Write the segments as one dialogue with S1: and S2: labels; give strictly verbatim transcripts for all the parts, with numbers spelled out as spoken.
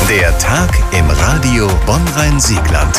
S1: Der Tag im Radio Bonn-Rhein-Siegland.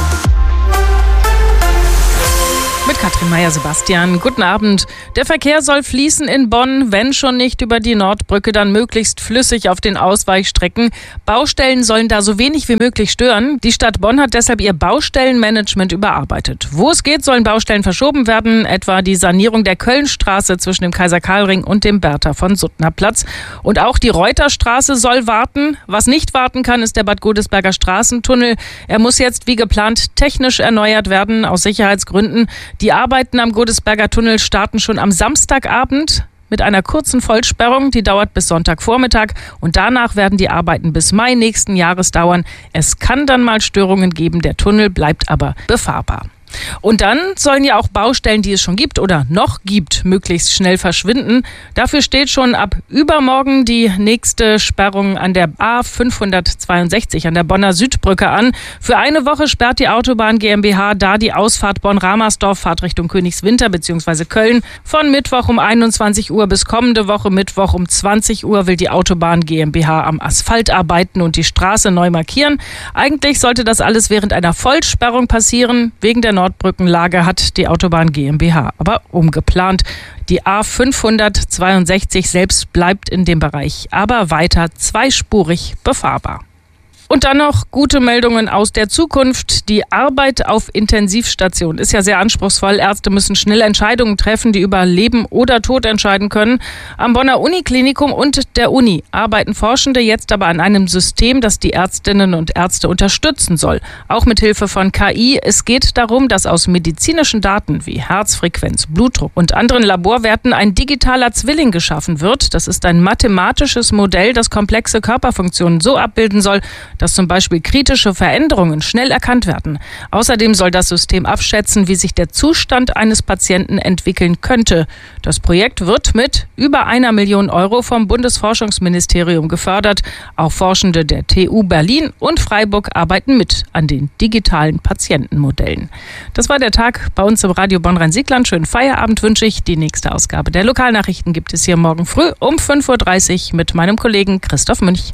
S2: Mit Katrin Meyer-Sebastian. Guten Abend. Der Verkehr soll fließen in Bonn, wenn schon nicht über die Nordbrücke, dann möglichst flüssig auf den Ausweichstrecken. Baustellen sollen da so wenig wie möglich stören. Die Stadt Bonn hat deshalb ihr Baustellenmanagement überarbeitet. Wo es geht, sollen Baustellen verschoben werden, etwa die Sanierung der Kölnstraße zwischen dem Kaiser-Karl-Ring und dem Bertha von Suttner Platz. Und auch die Reuterstraße soll warten. Was nicht warten kann, ist der Bad Godesberger Straßentunnel. Er muss jetzt wie geplant technisch erneuert werden, aus Sicherheitsgründen. Die Arbeiten am Godesberger Tunnel starten schon am Samstagabend mit einer kurzen Vollsperrung. Die dauert bis Sonntagvormittag und danach werden die Arbeiten bis Mai nächsten Jahres dauern. Es kann dann mal Störungen geben, der Tunnel bleibt aber befahrbar. Und dann sollen ja auch Baustellen, die es schon gibt oder noch gibt, möglichst schnell verschwinden. Dafür steht schon ab übermorgen die nächste Sperrung an der A fünfhundertzweiundsechzig an der Bonner Südbrücke an. Für eine Woche sperrt die Autobahn GmbH da die Ausfahrt Bonn-Ramersdorf, Fahrt Richtung Königswinter bzw. Köln. Von Mittwoch um einundzwanzig Uhr bis kommende Woche Mittwoch um zwanzig Uhr will die Autobahn GmbH am Asphalt arbeiten und die Straße neu markieren. Eigentlich sollte das alles während einer Vollsperrung passieren. Wegen der Nordbrückenlage hat die Autobahn GmbH aber umgeplant. Die A fünfhundertzweiundsechzig selbst bleibt in dem Bereich aber weiter zweispurig befahrbar. Und dann noch gute Meldungen aus der Zukunft. Die Arbeit auf Intensivstation ist ja sehr anspruchsvoll. Ärzte müssen schnell Entscheidungen treffen, die über Leben oder Tod entscheiden können. Am Bonner Uniklinikum und der Uni arbeiten Forschende jetzt aber an einem System, das die Ärztinnen und Ärzte unterstützen soll. Auch mit Hilfe von K I. Es geht darum, dass aus medizinischen Daten wie Herzfrequenz, Blutdruck und anderen Laborwerten ein digitaler Zwilling geschaffen wird. Das ist ein mathematisches Modell, das komplexe Körperfunktionen so abbilden soll, dass zum Beispiel kritische Veränderungen schnell erkannt werden. Außerdem soll das System abschätzen, wie sich der Zustand eines Patienten entwickeln könnte. Das Projekt wird mit über einer Million Euro vom Bundesforschungsministerium gefördert. Auch Forschende der T U Berlin und Freiburg arbeiten mit an den digitalen Patientenmodellen. Das war der Tag bei uns im Radio Bonn-Rhein-Siegland. Schönen Feierabend wünsche ich. Die nächste Ausgabe der Lokalnachrichten gibt es hier morgen früh um fünf Uhr dreißig mit meinem Kollegen Christoph Münch.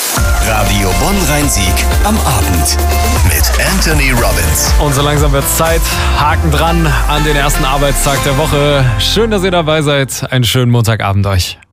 S1: Radio Bonn-Rhein-Sieg am Abend mit Anthony Robbins.
S3: Und so langsam wird's Zeit. Haken dran an den ersten Arbeitstag der Woche. Schön, dass ihr dabei seid. Einen schönen Montagabend euch.